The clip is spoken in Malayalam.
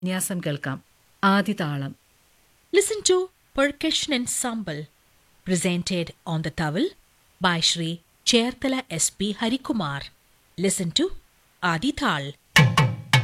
വിന്യാസം കേൾക്കാം. ആദിതാളം. Listen to Percussion Ensemble presented on the towel by Shri Cherthala S.P. Harikumar. Listen to Adi Thal.